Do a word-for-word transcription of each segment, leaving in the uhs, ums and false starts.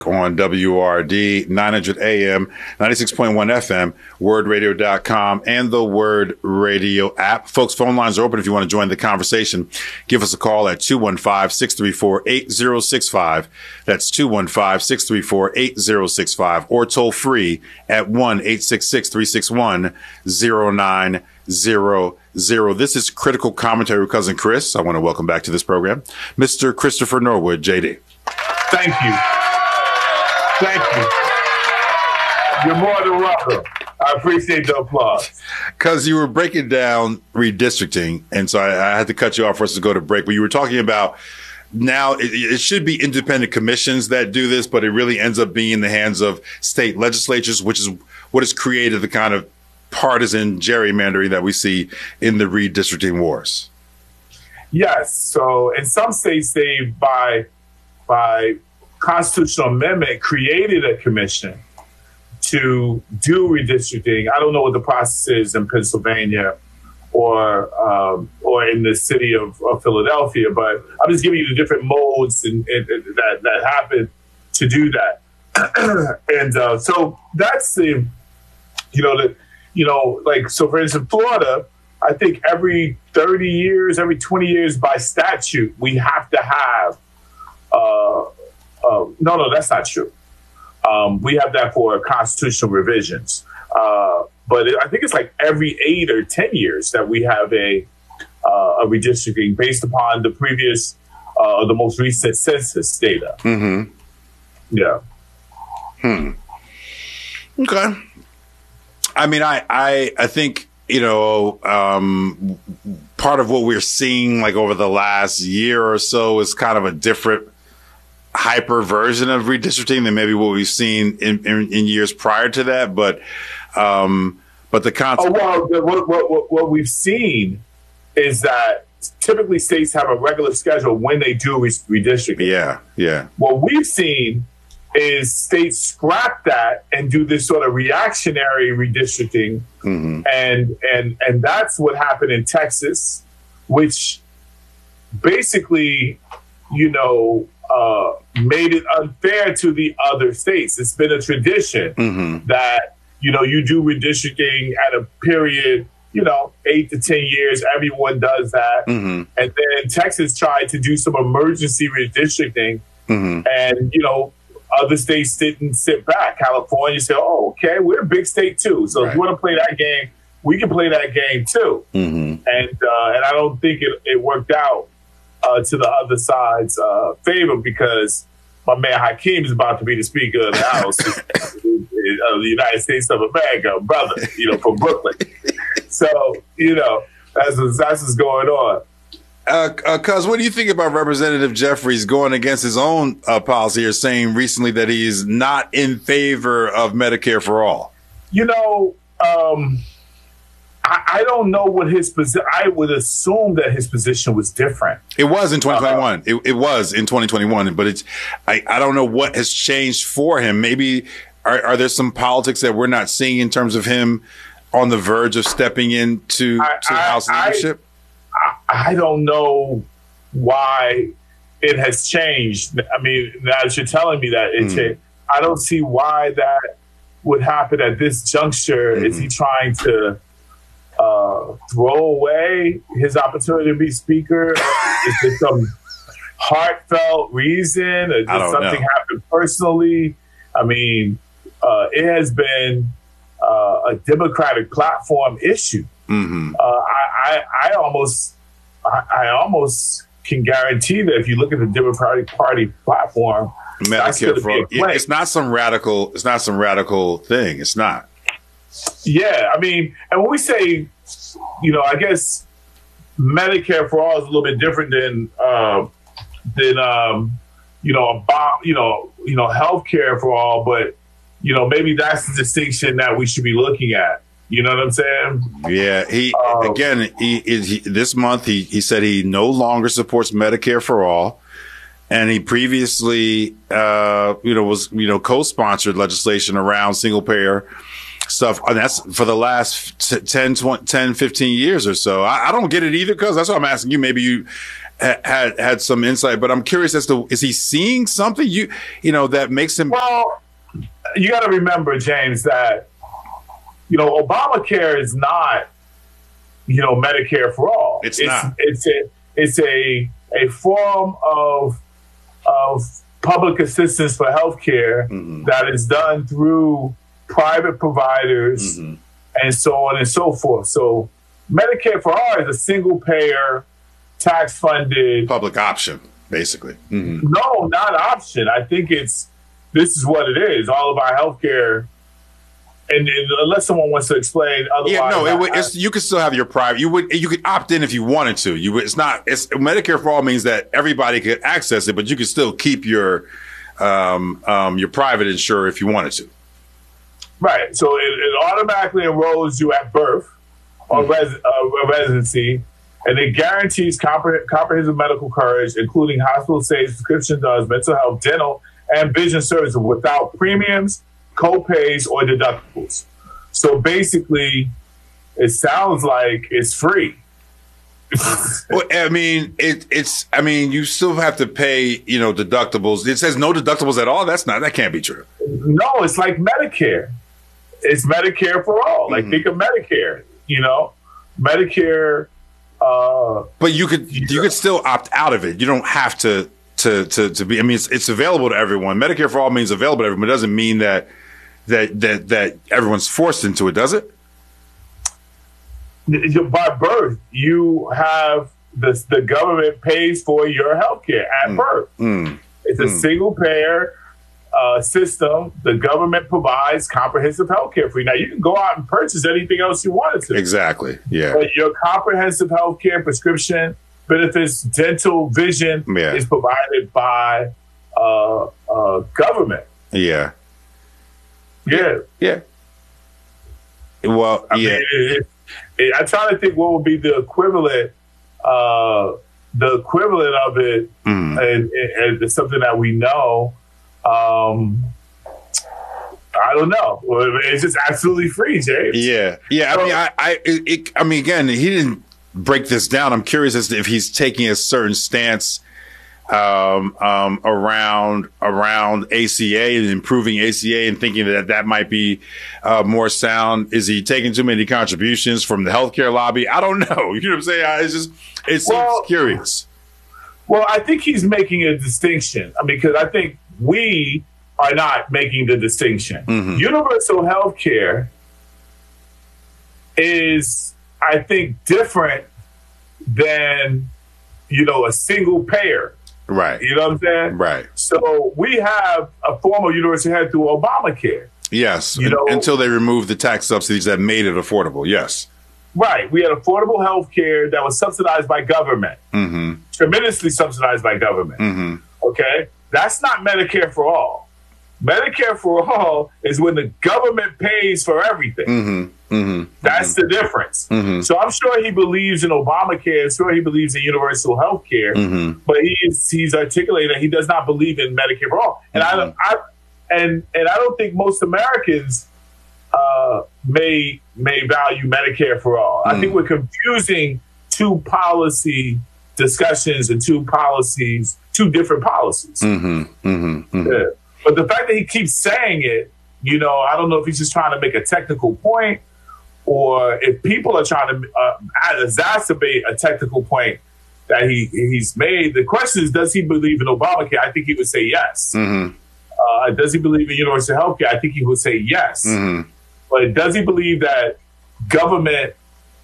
on W R D, nine hundred A M, ninety-six point one F M, word radio dot com, and the Word Radio app. Folks, phone lines are open if you want to join the conversation. Give us a call at two one five, six three four, eight zero six five. That's two one five, six three four, eight zero six five, or toll free at one eight six six, three six one, zero nine zero zero. This is Critical Commentary with Cousin Chris. I want to welcome back to this program Mister Christopher Norwood, J D. Thank you. Thank you. You're more than welcome. I appreciate the applause. Because you were breaking down redistricting, and so I, I had to cut you off for us to go to break. But you were talking about now it, it should be independent commissions that do this, but it really ends up being in the hands of state legislatures, which is what has created the kind of partisan gerrymandering that we see in the redistricting wars. Yes. So in some states, they by by constitutional amendment created a commission to do redistricting. I don't know what the process is in Pennsylvania or um, or in the city of, of Philadelphia, but I'm just giving you the different modes and, and, and that that happen to do that. and uh, so that's the you know the you know like so for instance, Florida, I think every thirty years, every twenty years by statute, we have to have. Uh, Uh, no, no, that's not true. Um, we have that for constitutional revisions. Uh, but it, I think it's like every eight or ten years that we have a, uh, a redistricting based upon the previous, uh, the most recent census data. Mm-hmm. Yeah. Hmm. Okay. I mean, I, I, I think, you know, um, part of what we're seeing like over the last year or so is kind of a different hyper version of redistricting than maybe what we've seen in, in, in years prior to that. But, um, but the concept. Oh, well, what, what, what we've seen is that typically states have a regular schedule when they do redistricting. Yeah. Yeah. What we've seen is states scrap that and do this sort of reactionary redistricting. Mm-hmm. And, and, and that's what happened in Texas, which basically, you know, Uh, made it unfair to the other states. It's been a tradition mm-hmm. that, you know, you do redistricting at a period, you know, eight to ten years. Everyone does that. Mm-hmm. And then Texas tried to do some emergency redistricting. Mm-hmm. And, you know, other states didn't sit back. California said, oh, okay, we're a big state too. So right. if you want to play that game, we can play that game too. Mm-hmm. And, uh, and I don't think it, it worked out Uh, to the other side's uh, favor, because my man Hakeem is about to be the Speaker of the House of the United States of America, brother, you know, from Brooklyn. So, you know, that's what's, that's what's going on. Uh, uh, Cuz, what do you think about Representative Jeffries going against his own uh, policy, or saying recently that he is not in favor of Medicare for all? You know, um, I don't know what his position. I would assume that his position was different. It was in twenty twenty-one. Uh, it, it was in twenty twenty-one, but it's. I, I don't know what has changed for him. Maybe are, are there some politics that we're not seeing in terms of him on the verge of stepping into I, to I, House leadership? I, I don't know why it has changed. I mean, now that you're telling me that, it's mm. I don't see why that would happen at this juncture. Mm-hmm. Is he trying to Uh, throw away his opportunity to be speaker? Is there some heartfelt reason, or did something know. happen personally? I mean, uh, it has been uh, a Democratic platform issue. Mm-hmm. Uh, I, I, I almost, I, I almost can guarantee that if you look at the Democratic Party platform, Medicare for all, it's not some radical. It's not some radical thing. It's not. Yeah, I mean, and when we say, you know, I guess Medicare for all is a little bit different than uh, than um, you know, about, you know, you know, healthcare for all, but you know, maybe that's the distinction that we should be looking at. You know what I'm saying? Yeah. He um, again, he, he this month he he said he no longer supports Medicare for all. And he previously, uh, you know, was, you know, co-sponsored legislation around single payer stuff. And that's for the last ten, twenty, ten, fifteen years or so. I, I don't get it either, because that's what I'm asking you. Maybe you ha- had had some insight, but I'm curious as to, is he seeing something you you know that makes him? Well, you got to remember, James, that you know Obamacare is not you know Medicare for all. It's, it's not. It's a it's a a form of of public assistance for healthcare mm-hmm. that is done through private providers mm-hmm. and so on and so forth. So Medicare for all is a single payer, tax funded public option, basically. Mm-hmm. No, not option. I think it's this is what it is. All of our healthcare. And, and unless someone wants to explain, otherwise, yeah, no, it would, I, it's, you could still have your private. You would, you could opt in if you wanted to. You would, it's not. It's Medicare for all means that everybody could access it, but you could still keep your um, um, your private insurer if you wanted to. Right. So it, it automatically enrolls you at birth or mm-hmm. res, uh, residency, and it guarantees compre- comprehensive medical coverage, including hospital stays, prescription drugs, mental health, dental, and vision services without premiums, co-pays, or deductibles. So basically, it sounds like it's free. Well, I mean, it, it's. I mean, you still have to pay, you know, deductibles. It says no deductibles at all. That's not. That can't be true. No, it's like Medicare. It's Medicare for all. Like mm-hmm. think of Medicare. You know, Medicare. Uh, but you could you, you could still opt out of it. You don't have to to to to be. I mean, it's, it's available to everyone. Medicare for all means available to everyone. It doesn't mean that that that that everyone's forced into it, does it? By birth, you have the the government pays for your health care at mm. birth. Mm. It's a mm. single payer uh, system. The government provides comprehensive health care for you. Now, you can go out and purchase anything else you wanted to. Exactly. Yeah. But your comprehensive health care, prescription, benefits, dental, vision yeah. is provided by uh, uh, government. Yeah. Yeah. Yeah. Well, I yeah. Mean, it, it, it, I'm trying to think what would be the equivalent, uh, the equivalent of it, mm. and, and, and it's something that we know. Um, I don't know. It's just absolutely free, James. Yeah, yeah. I so, mean, I, I, it, I mean, again, he didn't break this down. I'm curious as to if he's taking a certain stance um, um, around around A C A and improving A C A and thinking that that might be uh, more sound. Is he taking too many contributions from the healthcare lobby? I don't know. You know what I'm saying? It's just it seems well, curious. Well, I think he's making a distinction because I think we are not making the distinction. Mm-hmm. Universal health care is, I think, different than, you know, a single payer. Right. You know what I'm saying? Right. So we have a form of universal health through Obamacare. Yes. You know, until they removed the tax subsidies that made it affordable. Yes. Right. We had affordable health care that was subsidized by government. Mm-hmm. Tremendously subsidized by government. Mm-hmm. Okay? That's not Medicare for all. Medicare for all is when the government pays for everything. Mm-hmm. Mm-hmm. That's mm-hmm. the difference. Mm-hmm. So I'm sure he believes in Obamacare. I'm sure he believes in universal health care. Mm-hmm. But he's he's articulated that he does not believe in Medicare for all. And mm-hmm. I, I and and I don't think most Americans uh, may may value Medicare for all. Mm-hmm. I think we're confusing two policy discussions and two policies, two different policies. Mm-hmm. Mm-hmm. Mm-hmm. Yeah. But the fact that he keeps saying it, you know, I don't know if he's just trying to make a technical point or if people are trying to uh, exacerbate a technical point that he he's made. The question is, does he believe in Obamacare? I think he would say yes. Mm-hmm. Uh, does he believe in universal health care? I think he would say yes. Mm-hmm. But does he believe that government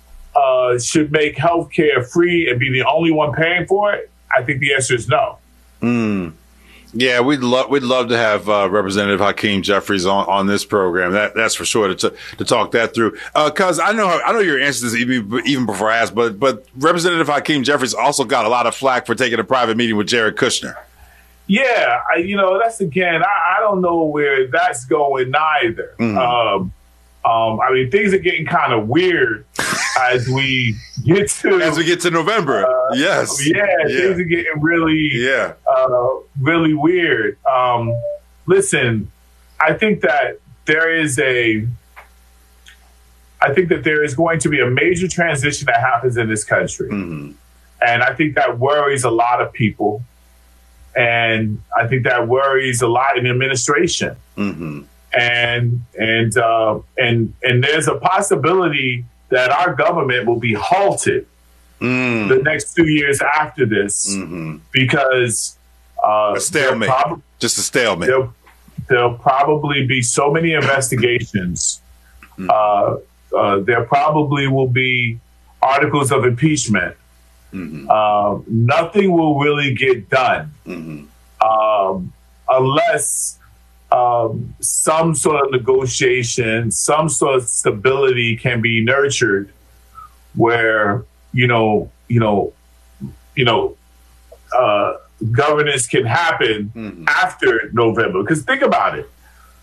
uh, should make health care free and be the only one paying for it? I think the answer is no. Mm. Yeah, we'd love we'd love to have uh, Representative Hakeem Jeffries on, on this program. That that's for sure to t- to talk that through. Because uh, I know I know your answer to this even, even before I asked, but but Representative Hakeem Jeffries also got a lot of flack for taking a private meeting with Jared Kushner. Yeah, I, you know that's again. I, I don't know where that's going either. Mm-hmm. Um, um, I mean, things are getting kind of weird as we get to as we get to November. Uh, yes, yeah, yeah, things are getting really, yeah, uh, really weird. Um, listen, I think that there is a I think that there is going to be a major transition that happens in this country. Mm-hmm. And I think that worries a lot of people. And I think that worries a lot in the administration. Mm-hmm. And and uh, and and there's a possibility that our government will be halted mm. the next two years after this mm-hmm. because uh, a stalemate, prob- just a stalemate. There'll, there'll probably be so many investigations. mm. uh, uh, there probably will be articles of impeachment. Mm-hmm. Uh, nothing will really get done mm-hmm. um, unless um, some sort of negotiation, some sort of stability can be nurtured, where you know, you know, you know, uh, governance can happen mm-hmm. after November. Because think about it,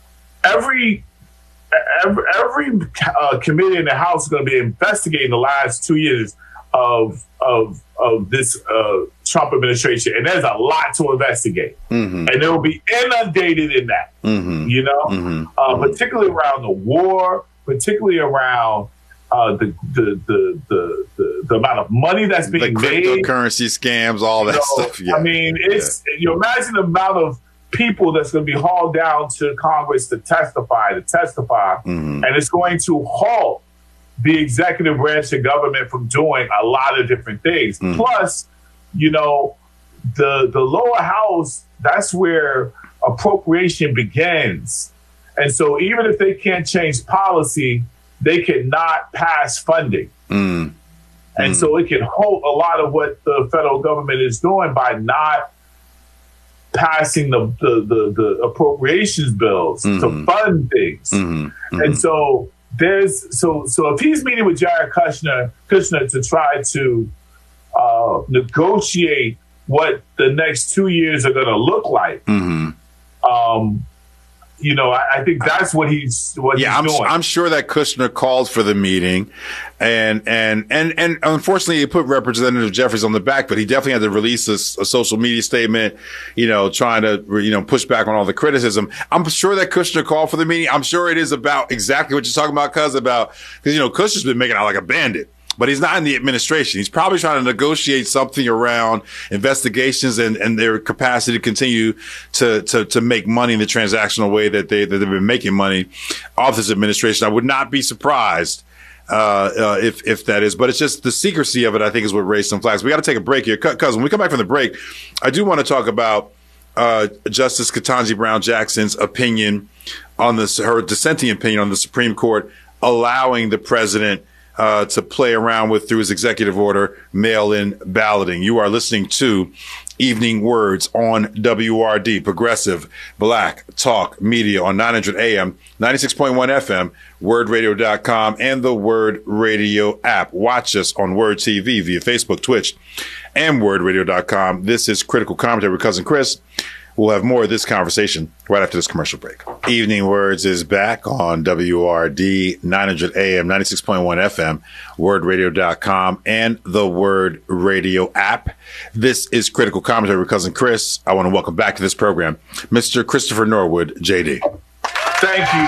every every, every uh, committee in the House is going to be investigating the last two years of of of this uh, Trump administration, and there's a lot to investigate, mm-hmm. and they'll be inundated in that. Mm-hmm. You know, mm-hmm. Uh, particularly around the war, particularly around uh, the, the, the the the the amount of money that's being the made, cryptocurrency scams, all that you know, stuff. Yeah. I mean, it's yeah. you imagine the amount of people that's going to be hauled down to Congress to testify, to testify, mm-hmm. and it's going to halt the executive branch of government from doing a lot of different things. Mm. Plus, you know, the the lower house, that's where appropriation begins. And so even if they can't change policy, they cannot pass funding. Mm. And mm. so it can halt a lot of what the federal government is doing by not passing the the, the, the appropriations bills mm-hmm. to fund things. Mm-hmm. Mm-hmm. And so There's so so if he's meeting with Jared Kushner, Kushner to try to uh, negotiate what the next two years are going to look like, mm-hmm. um, you know, I, I think that's what he's what yeah, he's I'm, doing. I'm sure that Kushner called for the meeting, and and and and unfortunately, he put Representative Jeffries on the back, but he definitely had to release a, a social media statement, you know, trying to you know push back on all the criticism. I'm sure that Kushner called for the meeting. I'm sure it is about exactly what you're talking about, cuz about because you know Kushner's been making out like a bandit. But he's not in the administration. He's probably trying to negotiate something around investigations and, and their capacity to continue to, to, to make money in the transactional way that they, that they've been making money off this administration. I would not be surprised, uh, uh, if, if that is, but it's just the secrecy of it, I think, is what raised some flags. We got to take a break here. Cuz when we come back from the break, I do want to talk about, uh, Justice Ketanji Brown Jackson's opinion on this, her dissenting opinion on the Supreme Court allowing the president Uh, to play around with through his executive order, mail-in balloting. You are listening to Evening Words on W R D, Progressive Black Talk Media on nine hundred A M, ninety-six point one F M, word radio dot com, and the Word Radio app. Watch us on Word T V via Facebook, Twitch, and word radio dot com. This is Critical Commentary with Cousin Chris. We'll have more of this conversation right after this commercial break. Evening Words is back on W R D, nine hundred A M, ninety-six point one F M, word radio dot com, and the Word Radio app. This is Critical Commentary with Cousin Chris. I want to welcome back to this program Mister Christopher Norwood, J D. Thank you.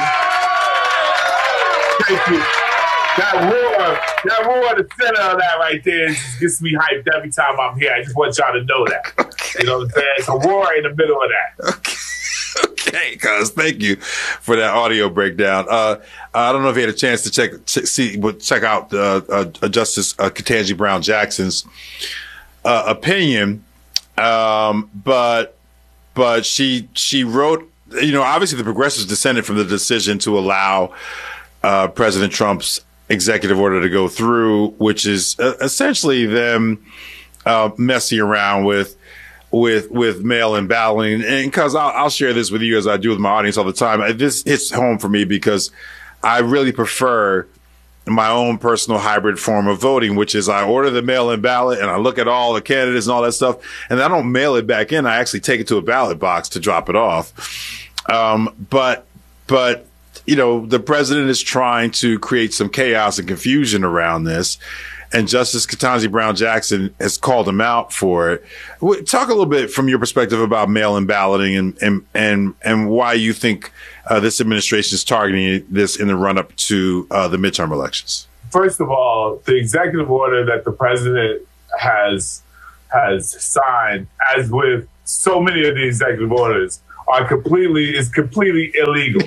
Thank you. That roar, that roar at the center of that right there just gets me hyped every time I'm here. I just want y'all to know that. Okay. You know what I'm saying? It's a roar in the middle of that. Okay. Okay, cuz thank you for that audio breakdown. Uh, I don't know if you had a chance to check, ch- see, check out uh, uh, Justice uh, Ketanji Brown Jackson's uh, opinion, um, but but she she wrote, you know, obviously the progressives dissented from the decision to allow uh, President Trump's executive order to go through, which is uh, essentially them uh, messing around with. with with mail-in balloting. And because I'll, I'll share this with you as I do with my audience all the time. This hits home for me because I really prefer my own personal hybrid form of voting, which is I order the mail-in ballot and I look at all the candidates and all that stuff, and I don't mail it back in. I actually take it to a ballot box to drop it off. Um, but, but, you know, the president is trying to create some chaos and confusion around this. and Justice Ketanji Brown Jackson has called him out for it. Talk a little bit from your perspective about mail-in balloting and and and, and why you think uh, this administration is targeting this in the run-up to uh, the midterm elections. First of all, the executive order that the president has has signed, as with so many of the executive orders, are completely is completely illegal.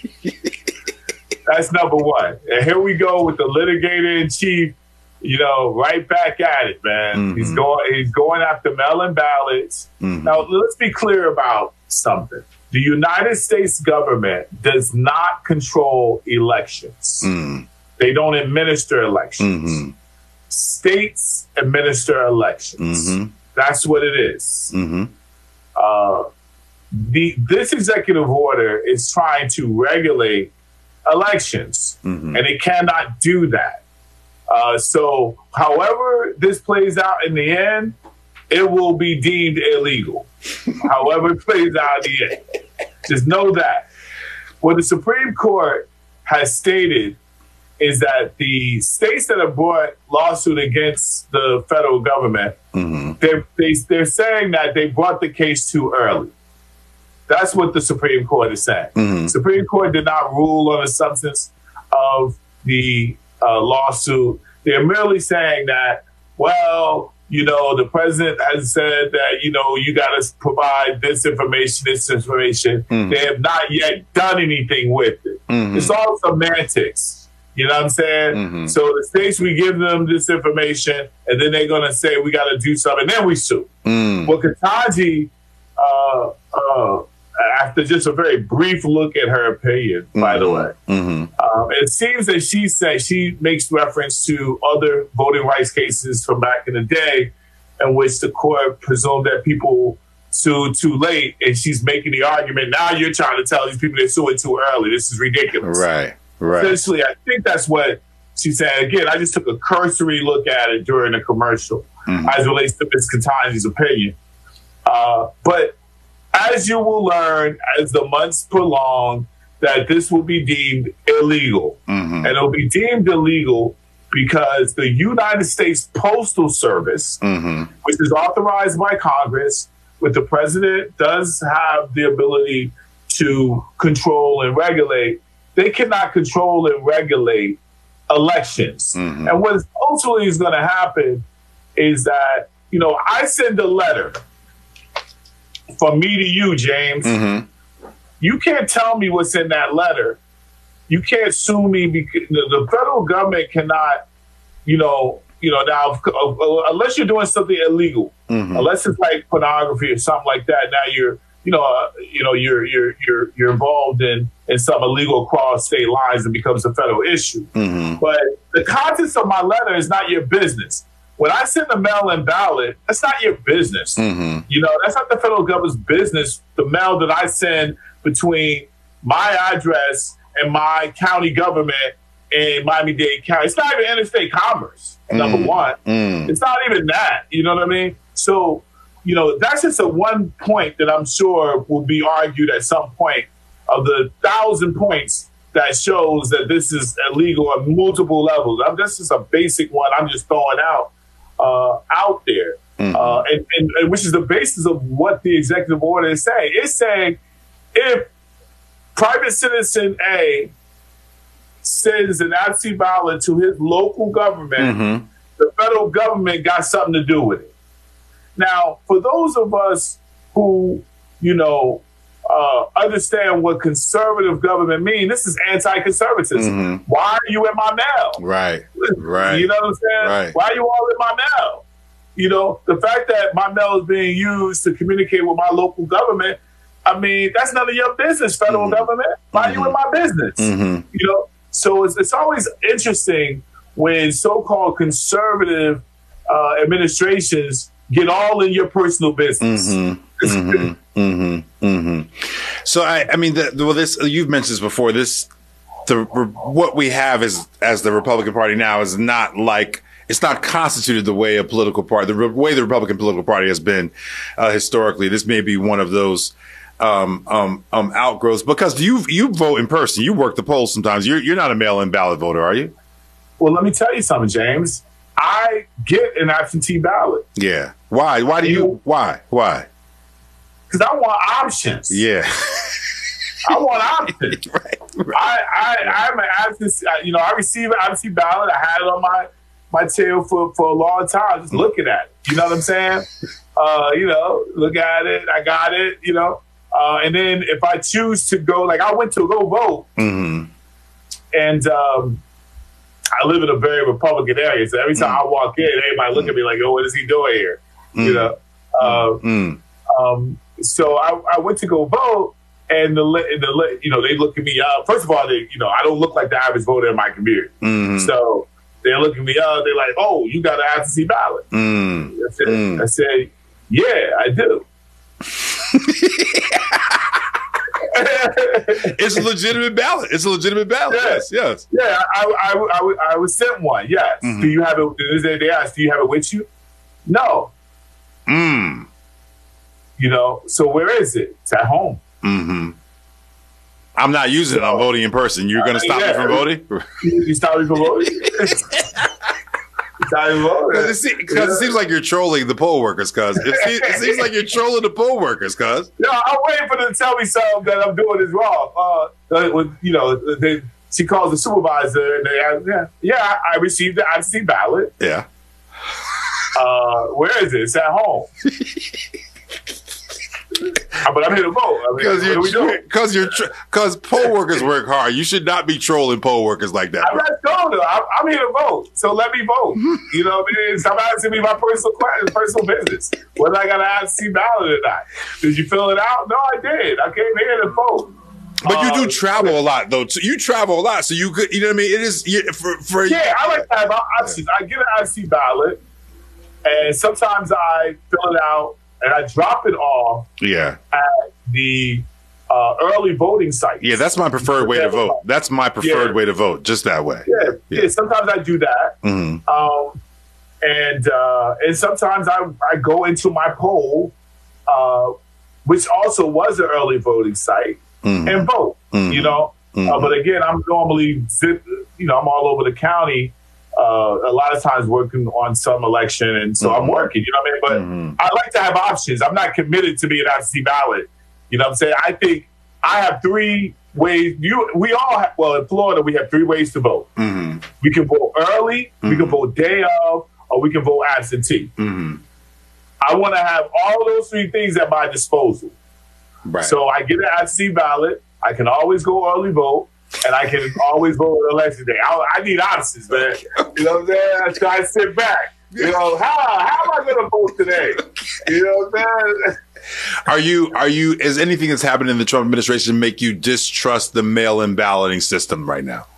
That's number one. And here we go with the litigator in chief, you know, right back at it, man. Mm-hmm. He's going he's going after mail-in ballots. Mm-hmm. Now, let's be clear about something. The United States government does not control elections. Mm. They don't administer elections. Mm-hmm. States administer elections. Mm-hmm. That's what it is. Mm-hmm. Uh, the this executive order is trying to regulate elections, mm-hmm. and it cannot do that. Uh, so, however this plays out in the end, it will be deemed illegal. However it plays out in the end, just know that. What the Supreme Court has stated is that the states that have brought lawsuit against the federal government, mm-hmm. they're, they, they're saying that they brought the case too early. That's what the Supreme Court is saying. Mm-hmm. The Supreme Court did not rule on the substance of the uh, lawsuit. They're merely saying that, well, you know, the president has said that, you know, you got to provide this information, this information. Mm-hmm. They have not yet done anything with it. Mm-hmm. It's all semantics. You know what I'm saying? Mm-hmm. So the states, we give them this information, and then they're going to say we got to do something, and then we sue. Mm. Well, Ketanji, uh, uh, after just a very brief look at her opinion, mm-hmm. by the way, mm-hmm. um, it seems that she said she makes reference to other voting rights cases from back in the day in which the court presumed that people sued too late, and she's making the argument, now you're trying to tell these people they're suing too early. This is ridiculous. Right, right. Essentially, I think that's what she's saying. Again, I just took a cursory look at it during the commercial mm-hmm. as it relates to Miz Ketanji's opinion. Uh, but as you will learn as the months prolong, that this will be deemed illegal. Mm-hmm. And it'll be deemed illegal because the United States Postal Service, mm-hmm. which is authorized by Congress, which the president does have the ability to control and regulate, they cannot control and regulate elections. Mm-hmm. And what ultimately is going to happen is that, you know, I send a letter from me to you, James. Mm-hmm. You can't tell me what's in that letter. You can't sue me because the federal government cannot, you know, you know, now, unless you're doing something illegal, mm-hmm. unless it's like pornography or something like that, now you're, you know, uh, you know, you're you're you're you're involved in in some illegal cross state lines and becomes a federal issue. Mm-hmm. But the contents of my letter is not your business. When I send a mail-in ballot, that's not your business. Mm-hmm. You know, that's not the federal government's business. The mail that I send between my address and my county government in Miami-Dade County, it's not even interstate commerce. Number mm. one, mm. it's not even that. You know what I mean? So, you know, that's just a one point that I'm sure will be argued at some point of the thousand points that shows that this is illegal on multiple levels. I'm, that's just a basic one I'm just throwing out uh, out there, mm. uh, and, and, and which is the basis of what the executive order is saying. It's saying if private citizen A sends an absentee ballot to his local government, mm-hmm. the federal government got something to do with it. Now, for those of us who, you know, uh, understand what conservative government means, this is anti-conservatism. Mm-hmm. Why are you in my mail? Right, right. You know what I'm saying? Right. Why are you all in my mail? You know, the fact that my mail is being used to communicate with my local government, I mean, that's none of your business, federal mm-hmm. government. Why mm-hmm. are you in my business? Mm-hmm. You know, so it's, it's always interesting when so-called conservative uh, administrations get all in your personal business. Mm-hmm. mm-hmm. mm-hmm. Mm-hmm. So, I, I mean, the, well, this you've mentioned this before. This, the what we have is as the Republican Party now is not like it's not constituted the way a political party, the re- way the Republican political party has been uh, historically. This may be one of those um, um, um, outgrowths because you you vote in person. You work the polls sometimes. You're you're not a mail-in ballot voter, are you? Well, let me tell you something, James. I get an absentee ballot. Yeah. Why? Why do you? Why? Why? Because I want options. Yeah. I want options. right, right. I, I, I'm an absentee. You know, I received an absentee ballot. I had it on my my tail for, for a long time, just looking at it. You know what I'm saying? Uh, you know, look at it. I got it. You know, uh, and then if I choose to go, like I went to go vote, mm-hmm. and um, I live in a very Republican area, so every time mm-hmm. I walk in, everybody look at me like, "Oh, what is he doing here?" Mm-hmm. You know. Uh, mm-hmm. um, so I, I went to go vote. And the, the you know, they look at me up. First of all, they you know, I don't look like the average voter in my community. Mm-hmm. So they're looking me up. They're like, "Oh, you got an absentee ballot?" Mm. I, said, mm. I said, "Yeah, I do." It's a legitimate ballot. It's a legitimate ballot. Yeah. Yes, yes. Yeah, I, I, I, I was sent one. Yes. Mm-hmm. Do you have it? They asked, "Do you have it with you?" No. Mm. You know. So where is it? It's at home. Mm-hmm. I'm not using it. I'm voting in person. You're going to stop uh, yeah. me from voting? You stop me from voting? Because it, yeah. it seems like you're trolling the poll workers, cuz. It, it seems like you're trolling the poll workers, cuz. Yeah, I'm waiting for them to tell me something that I'm doing is wrong. Uh, with, you know, they, she calls the supervisor and they ask, yeah, yeah, I received the absentee ballot. Yeah. Uh, where is it? It's at home. But I'm here to vote. Because I mean, you're, because you're, because poll workers work hard. You should not be trolling poll workers like that. I'm not trolling. I'm, I'm here to vote, so let me vote. You know, what I mean? Stop asking me my personal question, personal business. Whether I got an absentee ballot or not. Did you fill it out? No, I did. I came here to vote. But you do um, travel a lot, though. You travel a lot, so you could, you know what I mean? It is for for. Yeah, I like to have options. I get an absentee ballot, and sometimes I fill it out. And I drop it off yeah. at the uh, early voting sites. Yeah, that's my preferred way to vote. That's my preferred yeah. way to vote, just that way. Yeah, yeah. yeah sometimes I do that. Mm-hmm. Um, and uh, and sometimes I, I go into my poll, uh, which also was an early voting site, mm-hmm. and vote, mm-hmm. you know. Mm-hmm. Uh, but again, I'm normally, zip, you know, I'm all over the county. Uh, a lot of times working on some election, and so mm-hmm. I'm working, you know what I mean? But mm-hmm. I like to have options. I'm not committed to be an absentee ballot. You know what I'm saying? I think I have three ways. You, we all have, well, in Florida, we have three ways to vote. Mm-hmm. We can vote early, mm-hmm. we can vote day of, or we can vote absentee. Mm-hmm. I want to have all those three things at my disposal. Right. So I get an absentee ballot. I can always go early vote. And I can always vote on election day. I, I need options, man. You know what I'm saying? I try to sit back. You know, how how am I going to vote today? You know what I'm saying? Are you, are you, is anything that's happened in the Trump administration make you distrust the mail-in balloting system right now?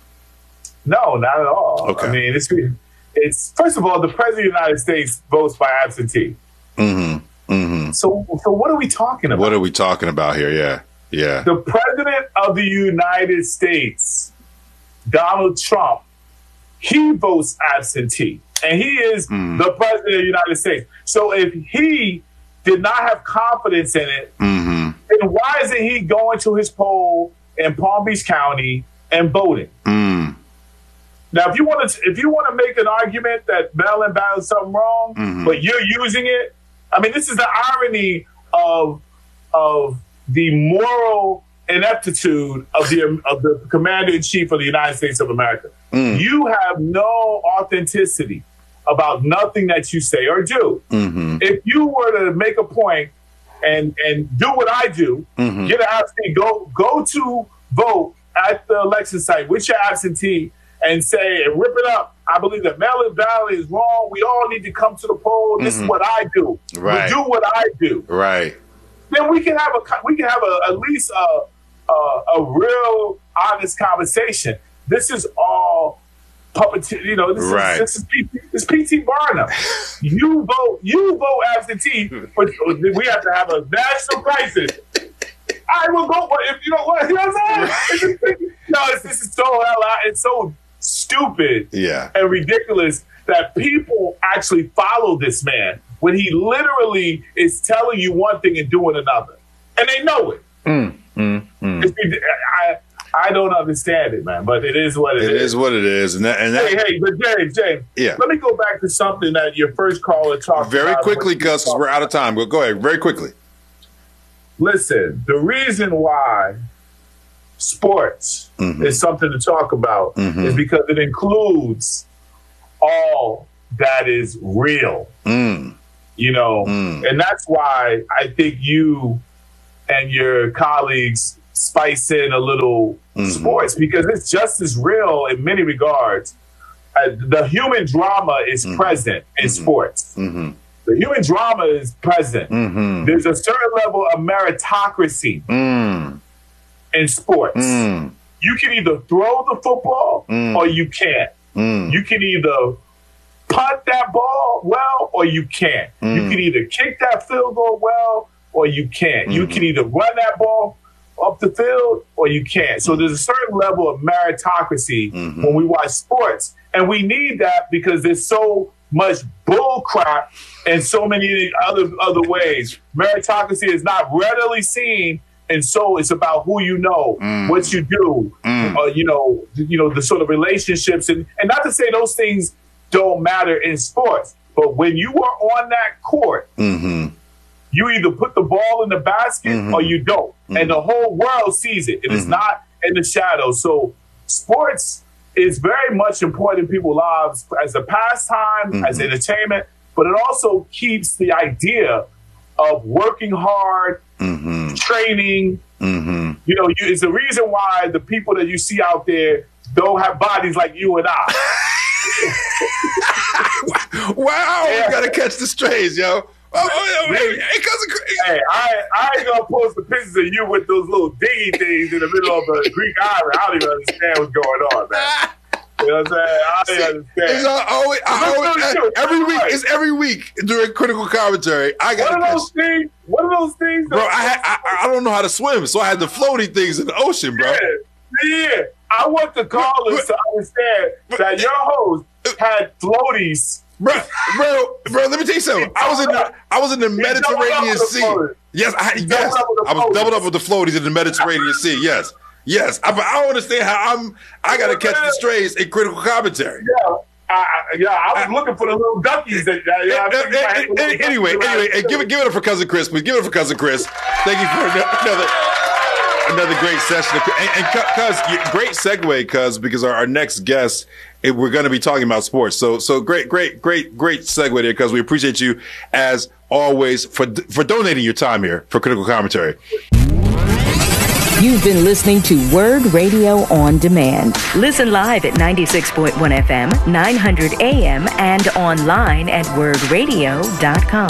No, not at all. Okay. I mean, it's, it's first of all, the president of the United States votes by absentee. Mm-hmm. Mm-hmm. So, so what are we talking about? What are we talking about here? Yeah. Yeah. The president of the United States, Donald Trump, he votes absentee. And he is mm. the president of the United States. So if he did not have confidence in it, mm-hmm. then why isn't he going to his poll in Palm Beach County and voting? Mm. Now, if you want to, if you want to make an argument that mail-in ballot is something wrong, mm-hmm. but you're using it, I mean, this is the irony of of the moral ineptitude of the of the commander in chief of the United States of America. Mm. You have no authenticity about nothing that you say or do. Mm-hmm. If you were to make a point and and do what I do, mm-hmm. get an absentee, go go to vote at the election site with your absentee and say and rip it up. I believe that mail-in ballot is wrong. We all need to come to the poll. This mm-hmm. is what I do. Right. We do what I do. Right. Then we can have a we can have a, at least a, a a real honest conversation. This is all puppeteer. You know, this right. is this is P T, this P T Barnum. You vote you vote absentee, but we have to have a national crisis. I will go. If you know what you know what I'm saying. No, it's, this is so it's so stupid. Yeah. And ridiculous that people actually follow this man when he literally is telling you one thing and doing another. And they know it. Mm, mm, mm. I, I I don't understand it, man. But it is what it, it is. It is what it is. And that, and that, hey, hey, but James, James, yeah. Let me go back to something that your first caller talked very about. Very quickly, Gus, because we're out of time. Go, go ahead, very quickly. Listen, the reason why sports mm-hmm. is something to talk about mm-hmm. is because it includes all that is real. Mm. You know, mm. and that's why I think you and your colleagues spice in a little mm-hmm. sports, because it's just as real in many regards. Uh, the human drama is mm-hmm. present in mm-hmm. sports. Mm-hmm. The human drama is present. Mm-hmm. There's a certain level of meritocracy mm. in sports. Mm. You can either throw the football mm. or you can't. Mm. You can either punt that ball well or you can't. Mm. You can either kick that field goal well or you can't. Mm-hmm. You can either run that ball up the field or you can't. So there's a certain level of meritocracy mm-hmm. when we watch sports. And we need that because there's so much bull crap in so many other other ways. Meritocracy is not readily seen, and so it's about who you know, mm. what you do, mm. uh, you know, you know, the sort of relationships, and, and not to say those things don't matter in sports, but when you are on that court, mm-hmm. you either put the ball in the basket mm-hmm. or you don't, mm-hmm. and the whole world sees it. It mm-hmm. is not in the shadows. So sports is very much important in people's lives as a pastime, mm-hmm. as entertainment, but it also keeps the idea of working hard, mm-hmm. training. Mm-hmm. You know, you, it's the reason why the people that you see out there don't have bodies like you and I. Wow, yeah. We gotta catch the strays, yo. Oh, oh, oh, hey, hey, cousin, hey, I, I ain't gonna post the pictures of you with those little dingy things in the middle of the Greek island. I don't even understand what's going on, man. You know what I'm saying? I don't even understand. It's always, I always, every week, it's every week during critical commentary. I got one of those things. One of those things, bro. I, had, I I don't know how to swim, so I had the floaty things in the ocean, bro. Yeah, yeah. I want the callers to understand that your host had floaties. Bro, bro, bro, let me tell you something. I was in the I was in the Mediterranean Sea. Yes, I yes. I was doubled up with the floaties in the Mediterranean Sea. Yes. Yes. I, I don't understand how I'm I gotta catch the strays in critical commentary. Yeah. I, yeah, I was I, looking for the little duckies. That, yeah, uh, uh, uh, anyway, anyway, uh, give it give it up for Cousin Chris, please. Give it up for Cousin Chris. Thank you for another another great session. And, and cuz great segue, cuz because our, our next guest, it, we're going to be talking about sports. So, so great, great, great, great segue there, because we appreciate you as always for for donating your time here for critical commentary. You've been listening to Word Radio on Demand. Listen live at ninety-six point one F M, nine hundred A M, and online at word radio dot com.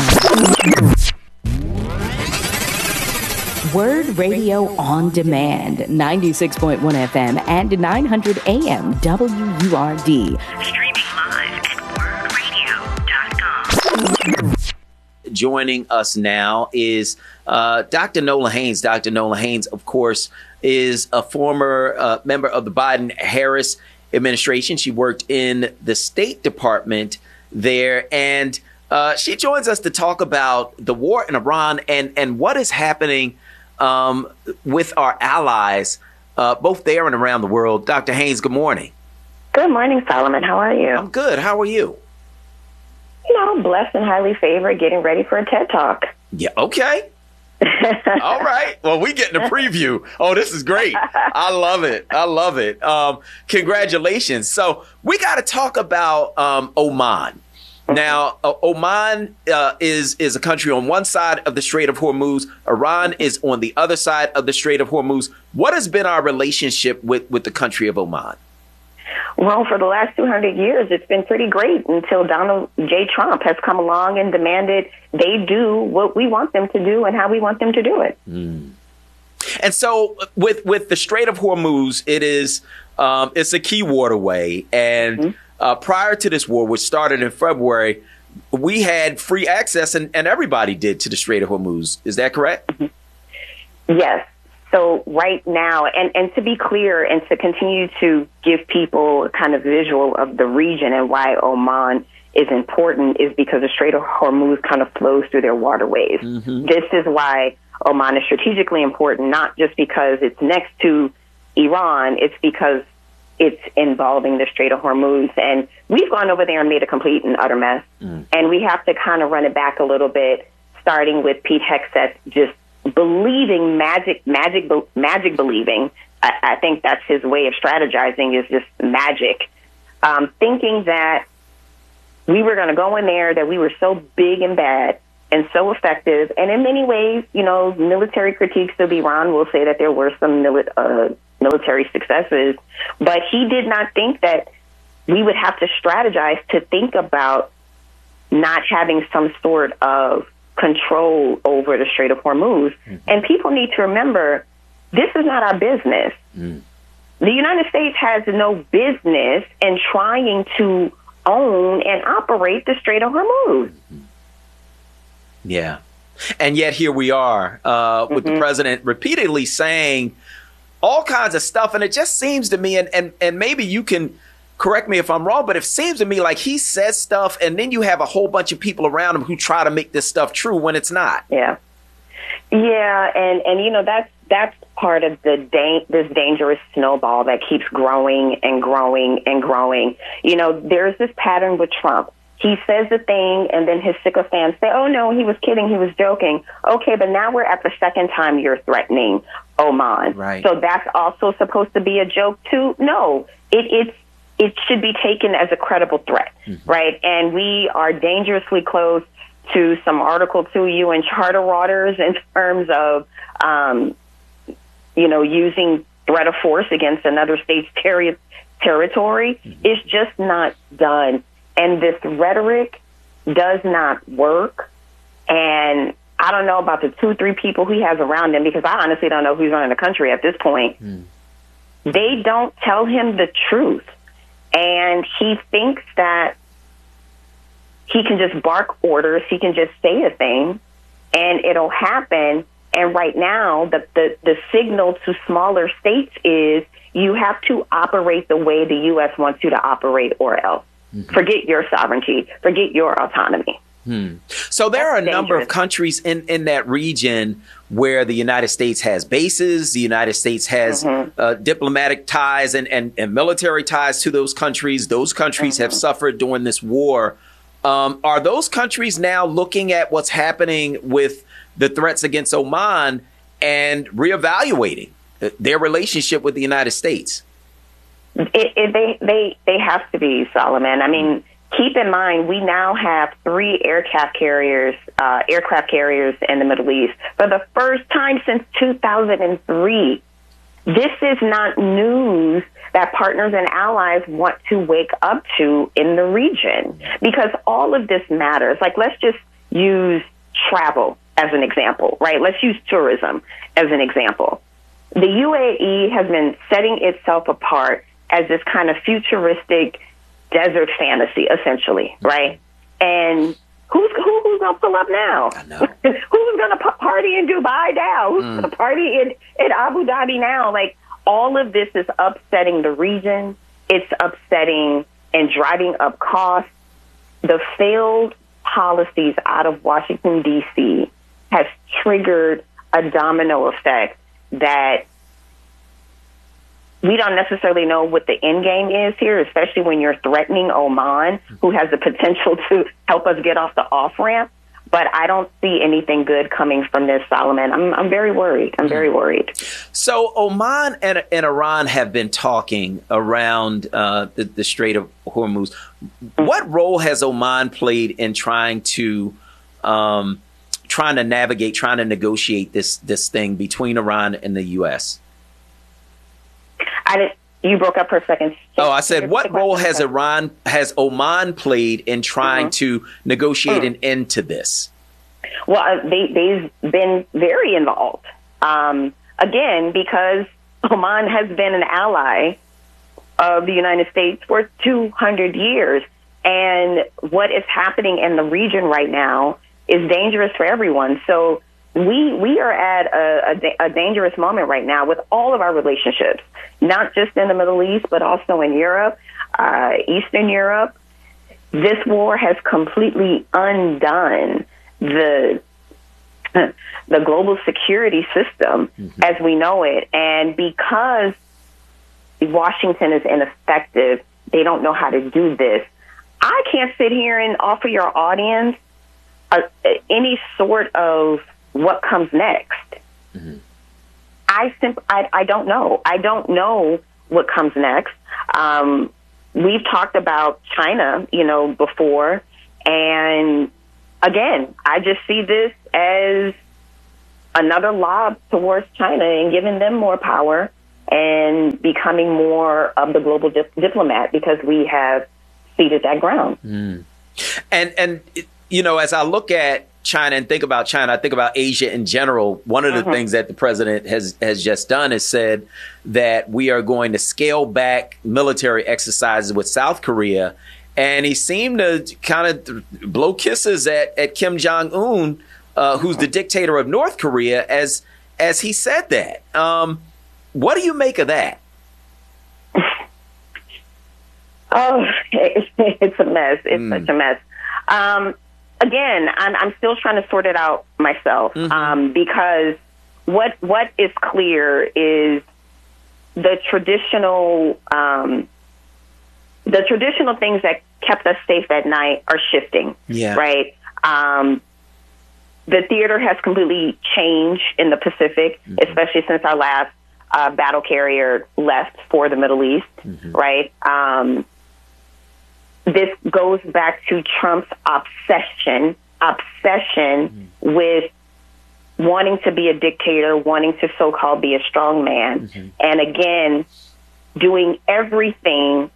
Word Radio on Demand, ninety-six point one F M and nine hundred A M W U R D. Streaming live at word radio dot com. Joining us now is uh, Doctor Nola Haynes. Doctor Nola Haynes, of course, is a former uh, member of the Biden-Harris administration. She worked in the State Department there, and uh, she joins us to talk about the war in Iran and, and what is happening um, with our allies, uh, both there and around the world. Doctor Haynes, good morning. Good morning, Solomon. How are you? I'm good. How are you? You know, blessed and highly favored, getting ready for a TED Talk. Yeah, okay. All right. Well, we getting a preview. Oh, this is great. I love it. I love it. Um, congratulations. So we got to talk about um, Oman. Now, uh, Oman uh, is is a country on one side of the Strait of Hormuz. Iran is on the other side of the Strait of Hormuz. What has been our relationship with, with the country of Oman? Well, for the last two hundred years, it's been pretty great until Donald J. Trump has come along and demanded they do what we want them to do and how we want them to do it. Mm. And so with with the Strait of Hormuz, it is um, it's a key waterway. And mm-hmm. uh, prior to this war, which started in February, we had free access, and, and everybody did, to the Strait of Hormuz. Is that correct? Mm-hmm. Yes. So right now, and, and to be clear and to continue to give people a kind of visual of the region and why Oman is important is because the Strait of Hormuz kind of flows through their waterways. Mm-hmm. This is why Oman is strategically important, not just because it's next to Iran, it's because it's involving the Strait of Hormuz. And we've gone over there and made a complete and utter mess. Mm. And we have to kind of run it back a little bit, starting with Pete Hegseth just believing magic, magic, magic believing. I, I think that's his way of strategizing, is just magic. Um, thinking that we were going to go in there, that we were so big and bad and so effective. And in many ways, you know, military critiques of Iran will say that there were some mili- uh, military successes. But he did not think that we would have to strategize to think about not having some sort of control over the Strait of Hormuz. Mm-hmm. And people need to remember, this is not our business. Mm. The United States has no business in trying to own and operate the Strait of Hormuz. Mm-hmm. Yeah. And yet here we are uh, with mm-hmm. the president repeatedly saying all kinds of stuff. And it just seems to me, and, and, and maybe you can correct me if I'm wrong, but it seems to me like he says stuff and then you have a whole bunch of people around him who try to make this stuff true when it's not. Yeah. Yeah. And, and you know, that's, that's part of the da- this dangerous snowball that keeps growing and growing and growing. You know, there's this pattern with Trump. He says the thing, and then his sycophants say, oh, no, he was kidding, he was joking. Okay, but now we're at the second time you're threatening Oman. Right. So that's also supposed to be a joke, too? No, it, it's, it should be taken as a credible threat, mm-hmm. right? And we are dangerously close to some Article two U N Charter waters in terms of, um, you know, using threat of force against another state's ter- territory. Mm-hmm. It's just not done. And this rhetoric does not work. And I don't know about the two, three people he has around him, because I honestly don't know who's running the country at this point. Mm. They don't tell him the truth. And he thinks that he can just bark orders, he can just say a thing, and it'll happen. And right now, the, the, the signal to smaller states is you have to operate the way the U S wants you to operate, or else. Mm-hmm. Forget your sovereignty. Forget your autonomy. Hmm. So there That's are a dangerous. number of countries in, in that region where the United States has bases. The United States has mm-hmm. uh, diplomatic ties and, and, and military ties to those countries. Those countries mm-hmm. have suffered during this war. Um, are those countries now looking at what's happening with the threats against Oman and reevaluating their relationship with the United States? It, it, they, they, they have to be, Solomon. I mean, keep in mind, we now have three aircraft carriers, uh, aircraft carriers in the Middle East for the first time since two thousand three. This is not news that partners and allies want to wake up to in the region, because all of this matters. Like, let's just use travel as an example, right? Let's use tourism as an example. The U A E has been setting itself apart as this kind of futuristic desert fantasy, essentially, right? And who's who, who's going to pull up now? I know. Who's going to p- party in Dubai now? Who's mm. going to party in, in Abu Dhabi now? Like, all of this is upsetting the region. It's upsetting and driving up costs. The failed policies out of Washington, D C has triggered a domino effect that we don't necessarily know what the end game is here, especially when you're threatening Oman, who has the potential to help us get off the off-ramp. But I don't see anything good coming from this, Solomon. I'm, I'm very worried. I'm very worried. So Oman and, and Iran have been talking around uh, the, the Strait of Hormuz. What role has Oman played in trying to um, trying to navigate, trying to negotiate this this thing between Iran and the U S? I didn't, you broke up for a second. Oh, I said, what role has Iran, has Oman played in trying mm-hmm. to negotiate mm-hmm. an end to this? Well, uh, they, they've been very involved. Um, again, because Oman has been an ally of the United States for two hundred years. And what is happening in the region right now is dangerous for everyone. So We we are at a, a, a dangerous moment right now with all of our relationships, not just in the Middle East, but also in Europe, uh, Eastern Europe. This war has completely undone the the global security system mm-hmm. as we know it. And because Washington is ineffective. They don't know how to do this. I can't sit here and offer your audience uh, any sort of what comes next. Mm-hmm. I, simp- I I don't know. I don't know what comes next. Um, we've talked about China, you know, before. And again, I just see this as another lob towards China and giving them more power and becoming more of the global dip- diplomat because we have ceded that ground. Mm. And, and you know, as I look at China and think about China, I think about Asia in general. One of the mm-hmm. things that the president has, has just done is said that we are going to scale back military exercises with South Korea. And he seemed to kind of blow kisses at, at Kim Jong-un, uh, who's the dictator of North Korea, as as he said that. Um, what do you make of that? Oh, it's, it's a mess. It's mm. such a mess. Um, Again, I'm, I'm still trying to sort it out myself mm-hmm. um, because what what is clear is the traditional um, the traditional things that kept us safe at night are shifting. Yeah. Right. Um, the theater has completely changed in the Pacific, mm-hmm. especially since our last uh, battle carrier left for the Middle East. Mm-hmm. Right. Um, This goes back to Trump's obsession, obsession mm-hmm. with wanting to be a dictator, wanting to so-called be a strong man. Mm-hmm. And again, doing everything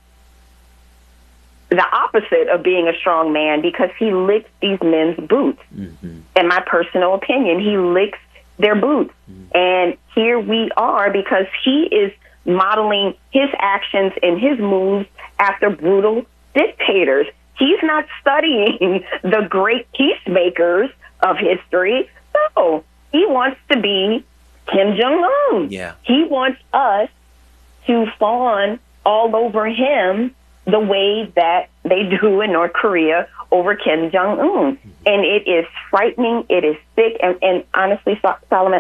the opposite of being a strong man because he licks these men's boots. Mm-hmm. In my personal opinion, he licks their boots. Mm-hmm. And here we are because he is modeling his actions and his moves after brutal dictators. He's not studying the great peacemakers of history. No, he wants to be Kim Jong-un. Yeah. He wants us to fawn all over him the way that they do in North Korea over Kim Jong-un. Mm-hmm. And it is frightening. It is sick. And, and honestly, Solomon,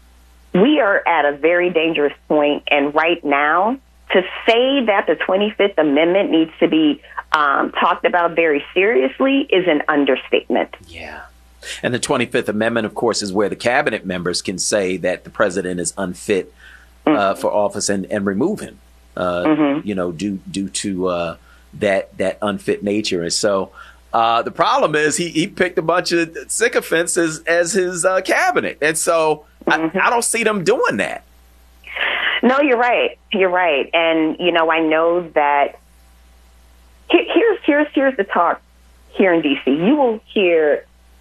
we are at a very dangerous point. And right now, to say that the twenty-fifth Amendment needs to be um, talked about very seriously is an understatement. Yeah. And the twenty-fifth Amendment, of course, is where the cabinet members can say that the president is unfit uh, mm-hmm. for office and, and remove him, uh, mm-hmm. you know, due due to uh, that that unfit nature. And so uh, the problem is he, he picked a bunch of sycophants as, as his uh, cabinet. And so mm-hmm. I, I don't see them doing that. No, you're right. You're right. And, you know, I know that here's, here's, here's the talk here in D C. You will hear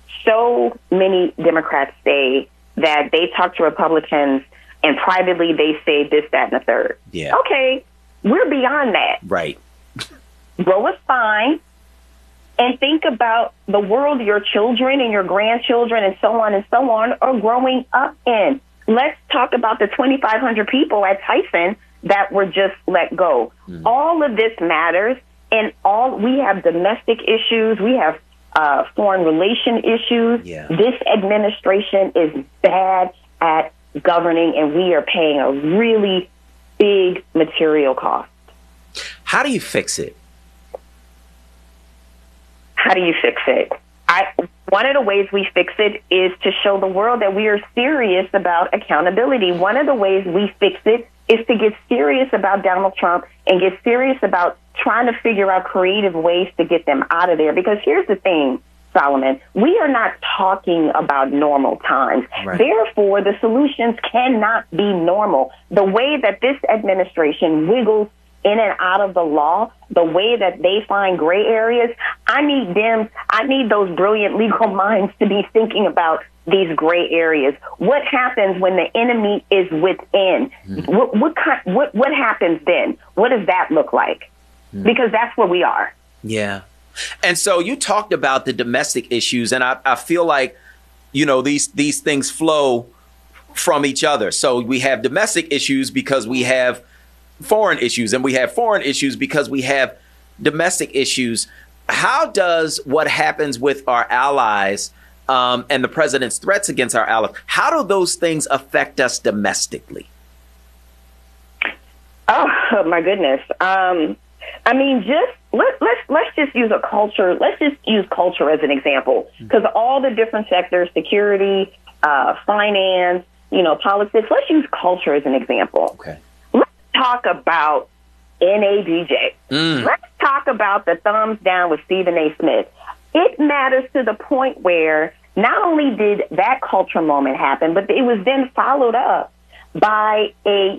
so many Democrats say that they talk to Republicans and privately they say this, that, and the third. Yeah. Okay, we're beyond that. Right. Grow a spine and think about the world your children and your grandchildren and so on and so on are growing up in. Let's talk about the twenty-five hundred people at Tyson that were just let go. Mm. All of this matters, and all we have domestic issues. We have uh, foreign relation issues. Yeah. This administration is bad at governing, and we are paying a really big material cost. How do you fix it? How do you fix it? I, one of the ways we fix it is to show the world that we are serious about accountability. One of the ways we fix it is to get serious about Donald Trump and get serious about trying to figure out creative ways to get them out of there. Because here's the thing, Solomon, we are not talking about normal times. Right. Therefore, the solutions cannot be normal. The way that this administration wiggles in and out of the law, the way that they find gray areas, I need them, I need those brilliant legal minds to be thinking about these gray areas. What happens when the enemy is within? Mm. What, what, kind, what, what happens then? What does that look like? Mm. Because that's where we are. Yeah. And so you talked about the domestic issues, and I, I feel like, you know, these, these things flow from each other. So we have domestic issues because we have foreign issues, and we have foreign issues because we have domestic issues. How does what happens with our allies um, and the president's threats against our allies, how do those things affect us domestically? Oh, Oh, my goodness. Um, I mean, just let, let's let's just use a culture. Let's just use culture as an example, because all the different sectors, security, uh, finance, you know, politics. Let's use culture as an example. Okay. Let's talk about N A D J. Mm. Let's talk about the thumbs down with Stephen A. Smith. It matters to the point where not only did that culture moment happen, but it was then followed up by a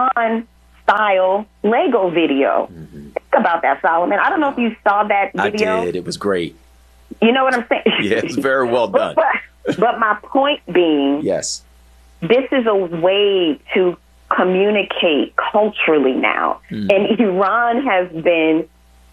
Iran-style Lego video. Mm-hmm. Think about that, Solomon. I don't know if you saw that video. I did. It was great. You know what I'm saying? Yeah, it's very well done. but, but, but my point being, yes, this is a way to communicate culturally now. Mm. And Iran has been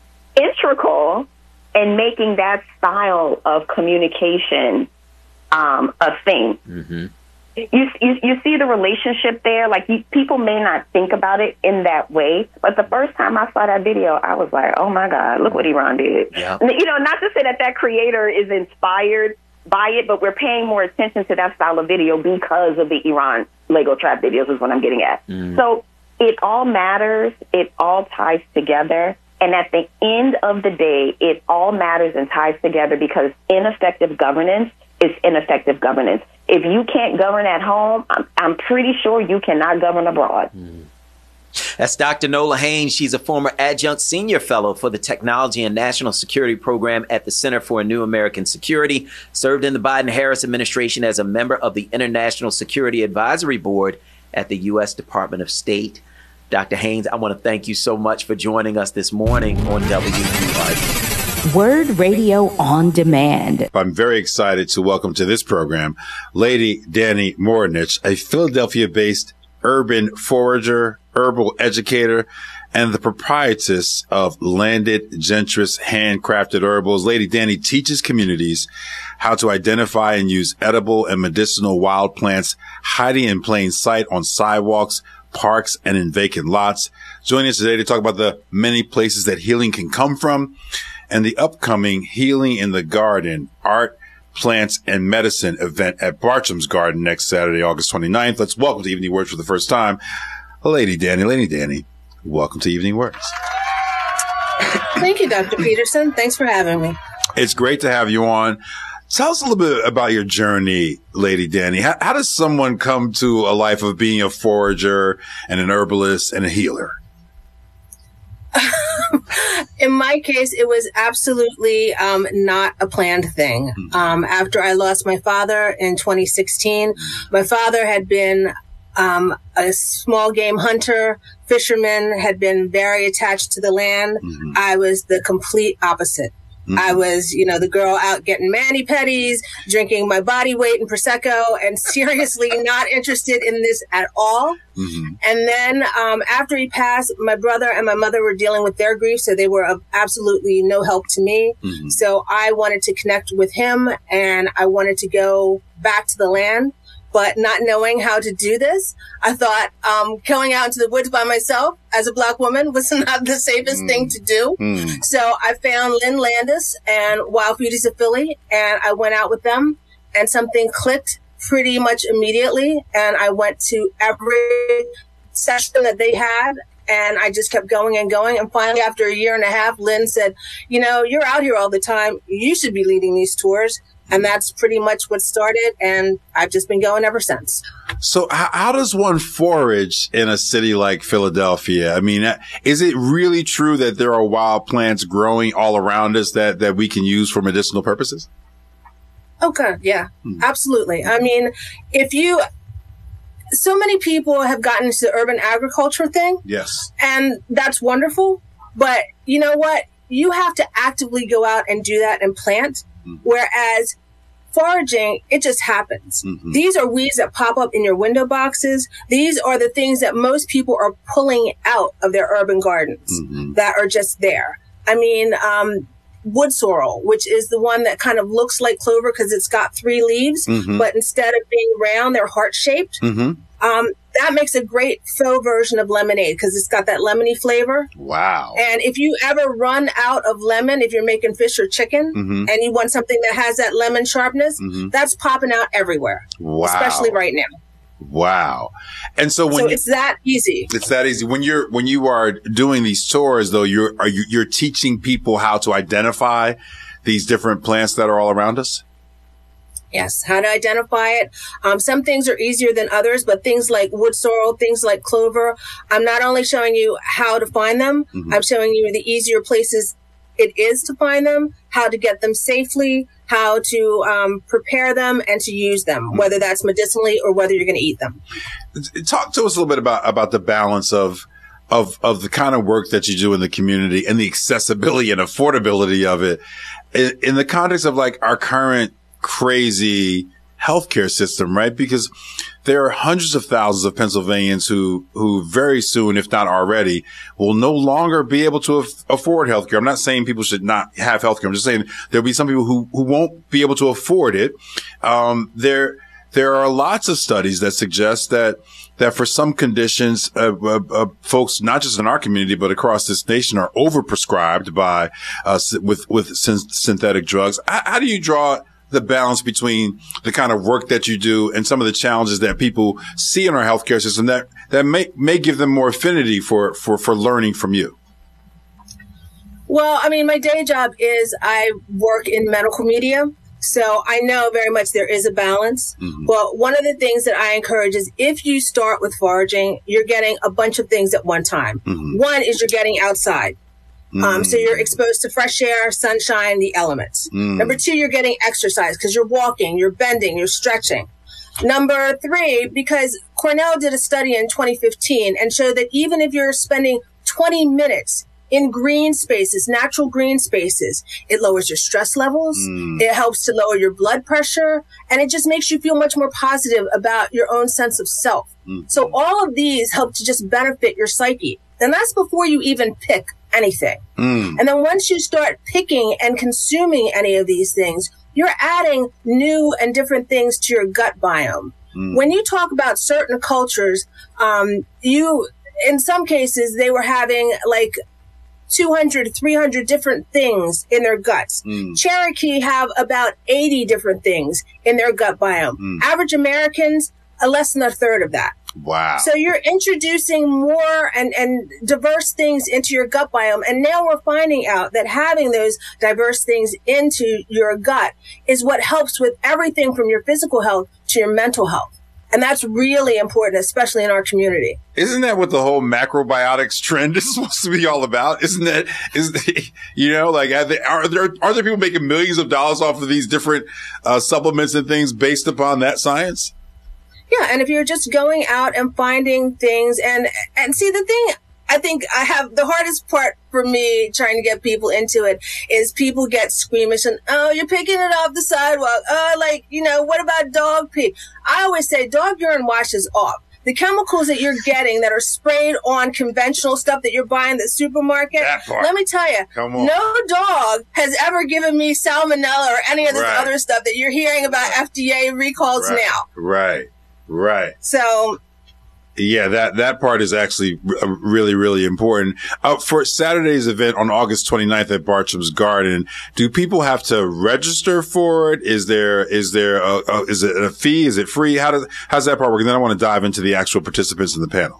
integral in making that style of communication um, a thing. Mm-hmm. You, you you see the relationship there? Like, you, people may not think about it in that way, but the first time I saw that video, I was like, oh, my God, look what Iran did. Yeah. You know, not to say that that creator is inspired by it, but we're paying more attention to that style of video because of the Iran Lego trap videos is what I'm getting at. Mm. So it all matters. It all ties together. And at the end of the day, it all matters and ties together, because ineffective governance is ineffective governance. If you can't govern at home, I'm, I'm pretty sure you cannot govern abroad. Mm. That's Doctor Nola Haynes. She's a former adjunct senior fellow for the Technology and National Security Program at the Center for a New American Security, served in the Biden-Harris administration as a member of the International Security Advisory Board at the U S Department of State. Doctor Haynes, I want to thank you so much for joining us this morning on W U R D. Word Radio on Demand. I'm very excited to welcome to this program Lady Danny Morinich, a Philadelphia-based urban forager, herbal educator, and the proprietress of Landed Gentris Handcrafted Herbals. Lady Danny teaches communities how to identify and use edible and medicinal wild plants hiding in plain sight on sidewalks, parks, and in vacant lots. Joining us today to talk about the many places that healing can come from and the upcoming Healing in the Garden art, plants, and medicine event at Bartram's Garden next Saturday, August twenty-ninth. Let's welcome to Evening Words for the first time, Lady Danny. Lady Danny, welcome to Evening Words. Thank you, Doctor Peterson. Thanks for having me. It's great to have you on. Tell us a little bit about your journey, Lady Danny. How, how does someone come to a life of being a forager and an herbalist and a healer? In my case, it was absolutely um, not a planned thing. Um, after I lost my father in twenty sixteen, my father had been um, a small game hunter, fisherman, had been very attached to the land. Mm-hmm. I was the complete opposite. Mm-hmm. I was, you know, the girl out getting mani-pedis, drinking my body weight in Prosecco, and seriously not interested in this at all. Mm-hmm. And then um, after he passed, my brother and my mother were dealing with their grief, so they were of absolutely no help to me. Mm-hmm. So I wanted to connect with him, and I wanted to go back to the land. But not knowing how to do this, I thought um, going out into the woods by myself as a Black woman was not the safest mm. thing to do. Mm. So I found Lynn Landis and Wild Beauties of Philly, and I went out with them, and something clicked pretty much immediately. And I went to every session that they had, and I just kept going and going. And finally, after a year and a half, Lynn said, you know, you're out here all the time. You should be leading these tours. And that's pretty much what started, and I've just been going ever since. So how, how does one forage in a city like Philadelphia? I mean, is it really true that there are wild plants growing all around us that, that we can use for medicinal purposes? Okay, yeah, hmm. absolutely. I mean, if you... So many people have gotten into the urban agriculture thing. Yes. And that's wonderful. But you know what? You have to actively go out and do that and plant. Mm-hmm. Whereas foraging, it just happens. Mm-hmm. These are weeds that pop up in your window boxes. These are the things that most people are pulling out of their urban gardens mm-hmm. that are just there. I mean, um, wood sorrel, which is the one that kind of looks like clover because it's got three leaves, mm-hmm. but instead of being round, they're heart-shaped. Mm-hmm. Um, that makes a great faux version of lemonade because it's got that lemony flavor. Wow. And if you ever run out of lemon, if you're making fish or chicken mm-hmm. and you want something that has that lemon sharpness, mm-hmm. that's popping out everywhere. Wow. Especially right now. Wow. And so when so you, it's that easy. It's that easy. When you're, when you are doing these tours though, you're, are you, you're teaching people how to identify these different plants that are all around us? Yes, how to identify it. Um, some things are easier than others, but things like wood sorrel, things like clover, I'm not only showing you how to find them, mm-hmm. I'm showing you the easier places it is to find them, how to get them safely, how to um, prepare them and to use them, mm-hmm. whether that's medicinally or whether you're going to eat them. Talk to us a little bit about, about the balance of of of the kind of work that you do in the community and the accessibility and affordability of it in, in the context of like our current crazy healthcare system, right? Because there are hundreds of thousands of Pennsylvanians who, who very soon, if not already, will no longer be able to af- afford healthcare. I'm not saying people should not have healthcare. I'm just saying there'll be some people who, who won't be able to afford it. Um, there, there are lots of studies that suggest that, that for some conditions, uh, uh, uh, folks, not just in our community, but across this nation are overprescribed by, uh, with, with syn- synthetic drugs. How, how do you draw the balance between the kind of work that you do and some of the challenges that people see in our healthcare system that, that may, may give them more affinity for, for, for learning from you? Well, I mean, my day job is I work in medical media. So I know very much there is a balance. Mm-hmm. But one of the things that I encourage is if you start with foraging, you're getting a bunch of things at one time. Mm-hmm. One is you're getting outside. Um, so you're exposed to fresh air, sunshine, the elements. Mm. Number two, you're getting exercise because you're walking, you're bending, you're stretching. Number three, because Cornell did a study in twenty fifteen and showed that even if you're spending twenty minutes in green spaces, natural green spaces, it lowers your stress levels. Mm. It helps to lower your blood pressure, and it just makes you feel much more positive about your own sense of self. Mm. So all of these help to just benefit your psyche. And that's before you even pick anything. Mm. And then once you start picking and consuming any of these things, you're adding new and different things to your gut biome. Mm. When you talk about certain cultures, um, you, in some cases, they were having like two hundred, three hundred different things in their guts. Mm. Cherokee have about eighty different things in their gut biome. Mm. Average Americans, are less than a third of that. Wow. So you're introducing more and, and diverse things into your gut biome. And now we're finding out that having those diverse things into your gut is what helps with everything from your physical health to your mental health. And that's really important, especially in our community. Isn't that what the whole macrobiotics trend is supposed to be all about? Isn't that, is the, you know, like, are there, are there, are there people making millions of dollars off of these different uh, supplements and things based upon that science? Yeah, and if you're just going out and finding things and and see the thing, I think I have the hardest part for me trying to get people into it is people get squeamish and, oh, you're picking it off the sidewalk. Oh, like, you know, what about dog pee? I always say dog urine washes off. The chemicals that you're getting that are sprayed on conventional stuff that you're buying at the supermarket, let me tell you, no dog has ever given me salmonella or any of this right. other stuff that you're hearing about right. F D A recalls right. now. Right. Right. So, yeah, that, that part is actually really, really important. Uh, for Saturday's event on August twenty-ninth at Bartram's Garden, do people have to register for it? Is there, is there a, a is it a fee? Is it free? How does, how's that part work? And then I want to dive into the actual participants in the panel.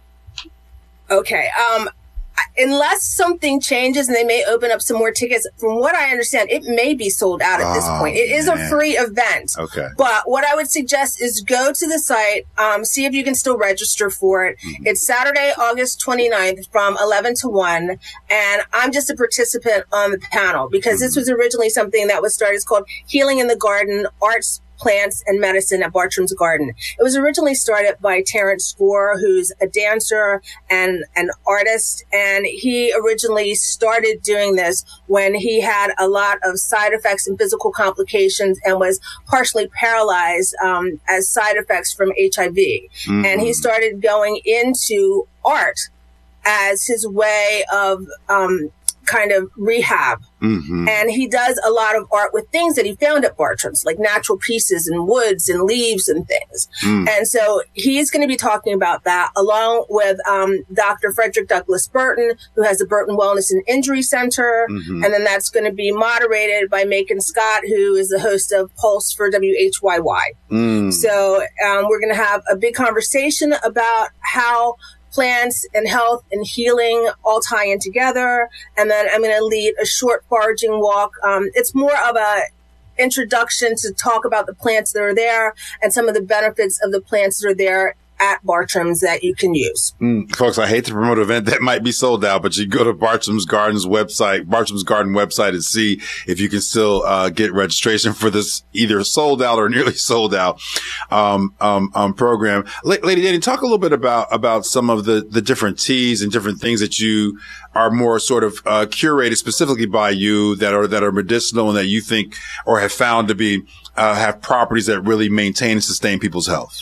Okay. Um, unless something changes and they may open up some more tickets, from what I understand, it may be sold out at oh, this point. It is man. a free event. Okay. But what I would suggest is go to the site, um, see if you can still register for it. Mm-hmm. It's Saturday, August twenty-ninth from eleven to one. And I'm just a participant on the panel because mm-hmm. this was originally something that was started. It's called Healing in the Garden, Arts, Plants and Medicine at Bartram's Garden. It was originally started by Terrence Score, who's a dancer and an artist. And he originally started doing this when he had a lot of side effects and physical complications and was partially paralyzed um, as side effects from H I V. Mm-hmm. And he started going into art as his way of um kind of rehab. Mm-hmm. And he does a lot of art with things that he found at Bartram's, like natural pieces and woods and leaves and things. Mm. And so he's going to be talking about that along with um, Doctor Frederick Douglass Burton, who has the Burton Wellness and Injury Center. Mm-hmm. And then that's going to be moderated by Macon Scott, who is the host of Pulse for W H Y Y. Mm. So um, we're going to have a big conversation about how plants and health and healing all tie in together. And then I'm going to lead a short foraging walk. Um, it's more of a introduction to talk about the plants that are there and some of the benefits of the plants that are there at Bartram's that you can use. Mm, folks, I hate to promote an event that might be sold out, but you go to Bartram's Gardens website, Bartram's Garden website, and see if you can still uh, get registration for this either sold out or nearly sold out um, um, um, program. L- Lady Danny, talk a little bit about about some of the the different teas and different things that you are more sort of uh, curated specifically by you that are that are medicinal and that you think or have found to be uh, have properties that really maintain and sustain people's health.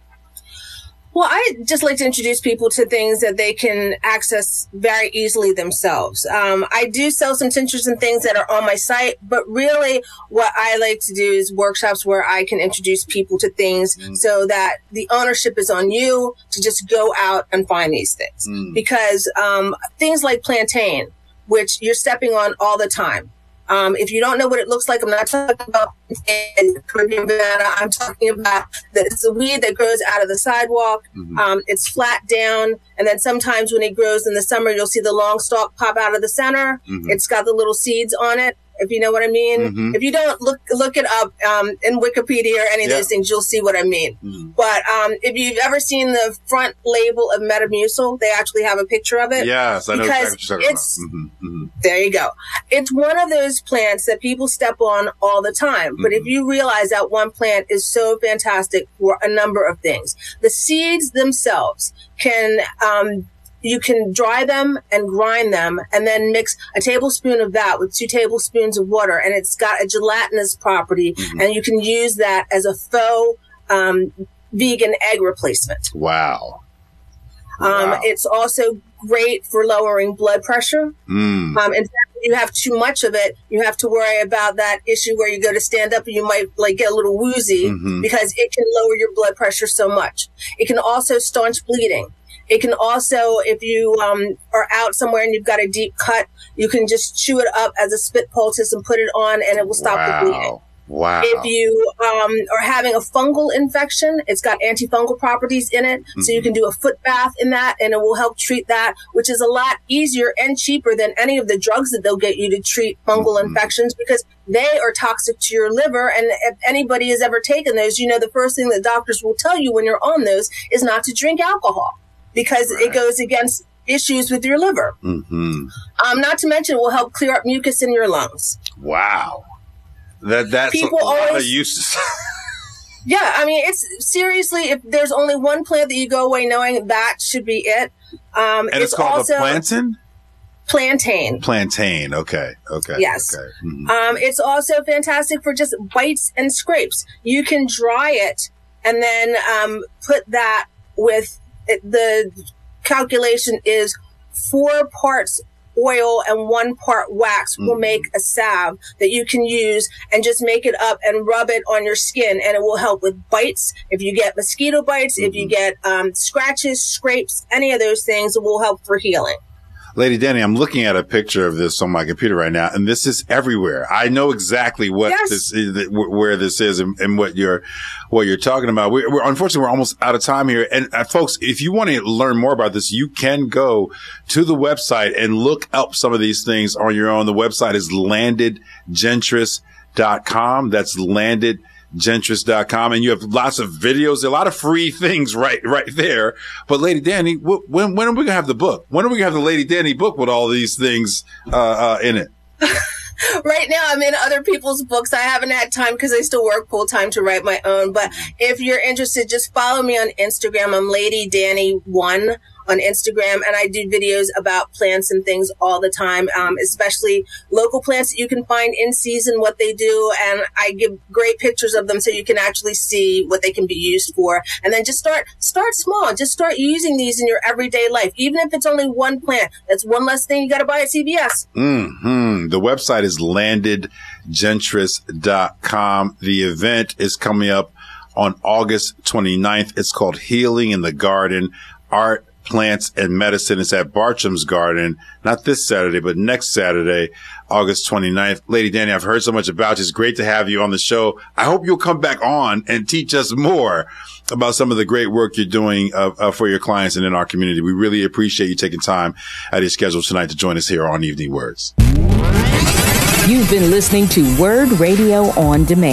Well, I just like to introduce people to things that they can access very easily themselves. Um, I do sell some tinctures and things that are on my site, but really what I like to do is workshops where I can introduce people to things mm. so that the ownership is on you to just go out and find these things. Mm. Because um, things like plantain, which you're stepping on all the time. Um, if you don't know what it looks like, I'm not talking about Caribbean banana. I'm talking about the, it's a weed that grows out of the sidewalk. Mm-hmm. Um, it's flat down. And then sometimes when it grows in the summer, you'll see the long stalk pop out of the center. Mm-hmm. It's got the little seeds on it, if you know what I mean. Mm-hmm. If you don't, look look it up um, in Wikipedia or any of yeah. those things, you'll see what I mean. Mm-hmm. But um, if you've ever seen the front label of Metamucil, they actually have a picture of it. Yes, I know exactly what you're talking it's, about. Mm-hmm. Mm-hmm. There you go. It's one of those plants that people step on all the time. Mm-hmm. But if you realize that one plant is so fantastic for a number of things, the seeds themselves can um you can dry them and grind them and then mix a tablespoon of that with two tablespoons of water. And it's got a gelatinous property. Mm-hmm. And you can use that as a faux um, vegan egg replacement. Wow. Um, wow. It's also great for lowering blood pressure. Mm. Um, in fact, if you have too much of it, you have to worry about that issue where you go to stand up and you might like get a little woozy mm-hmm. because it can lower your blood pressure so much. It can also staunch bleeding. It can also, if you um, are out somewhere and you've got a deep cut, you can just chew it up as a spit poultice and put it on and it will stop wow. the bleeding. Wow. If you um, are having a fungal infection, it's got antifungal properties in it. Mm-hmm. So you can do a foot bath in that and it will help treat that, which is a lot easier and cheaper than any of the drugs that they'll get you to treat fungal mm-hmm. infections because they are toxic to your liver. And if anybody has ever taken those, you know, the first thing that doctors will tell you when you're on those is not to drink alcohol. Because right. it goes against issues with your liver. Mm-hmm. Um, not to mention, it will help clear up mucus in your lungs. Wow, that that's People a lot always, of uses. Yeah, I mean, it's seriously. If there's only one plant that you go away knowing that should be it, um, and it's, it's called also, a plantain. Plantain. Plantain. Okay. Okay. Yes. Okay. Mm-hmm. Um, it's also fantastic for just bites and scrapes. You can dry it and then um, put that with. It, the calculation is four parts oil and one part wax mm-hmm. will make a salve that you can use and just make it up and rub it on your skin. And it will help with bites. If you get mosquito bites, mm-hmm. if you get um, scratches, scrapes, any of those things, it will help for healing. Lady Danny, I'm looking at a picture of this on my computer right now, and this is everywhere. I know exactly what yes. this is, where this is, and, and what you're, what you're talking about. We're, we're unfortunately we're almost out of time here. And uh, folks, if you want to learn more about this, you can go to the website and look up some of these things on your own. The website is landed gentris dot com. That's landed. gentris dot com, and you have lots of videos, a lot of free things right right there. But Lady Danny, wh- when when are we gonna have the book? When are we gonna have the Lady Danny book with all these things uh, uh, in it? Right now, I'm in other people's books. I haven't had time because I still work full time to write my own. But if you're interested, just follow me on Instagram. I'm Lady Danny one on Instagram, and I do videos about plants and things all the time, um, especially local plants that you can find in season, what they do, and I give great pictures of them so you can actually see what they can be used for. And then just start start small. Just start using these in your everyday life, even if it's only one plant. That's one less thing you got to buy at C V S. Mm-hmm. The website is landed gentris dot com. The event is coming up on August twenty-ninth. It's called Healing in the Garden, Art, Plants, and Medicine. It's at Bartram's Garden, not this Saturday, but next Saturday, August twenty-ninth. Lady Danny, I've heard so much about you. It's great to have you on the show. I hope you'll come back on and teach us more about some of the great work you're doing uh, uh, for your clients and in our community. We really appreciate you taking time out of your schedule tonight to join us here on Evening Words. You've been listening to Word Radio on Demand.